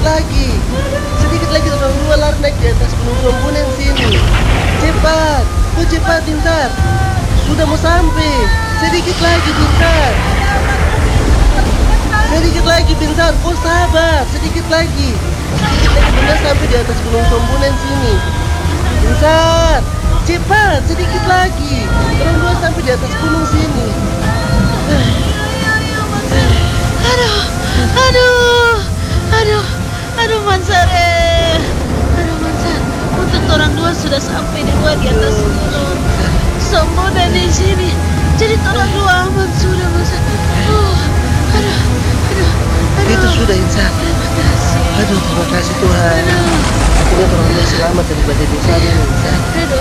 Sedikit lagi orang dua lari naik di atas gunung Sombunen sini. Cepat, kau cepat Binsar. Sudah mau sampai. Sedikit lagi Binsar. Sedikit lagi Binsar, kau sabar. Sedikit lagi. Sedikit lagi Bunda sampai di atas gunung Sombunen sini. Binsar, cepat, sedikit lagi. Orang dua sampai di atas gunung sini. Aduh, aduh, aduh, aduh Mansar. Aduh Mansar, untuk orang dua sudah sampai di atas gunung Sombunen di sini. Jadi orang dua aman sudah Mansar. Aduh, aduh, aduh. Itu sudah Insan. Terima kasih. Aduh, terima kasih Tuhan. Aduh, Akhirnya orang dua selamat dari badai besar ini Insan. aduh.